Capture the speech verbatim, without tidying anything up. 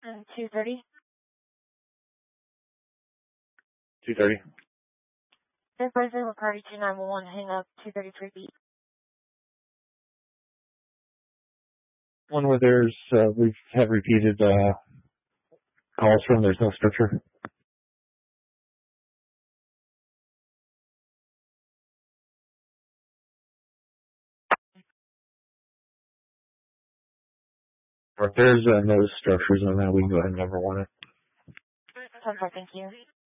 two thirty. two thirty. Air President Party two nine one one, hang up two thirty-three feet. One where there's, uh, we've had repeated, uh, calls from, there's no structure. Or if there's uh, no structures on that, we can go ahead and number one it. Okay, thank you.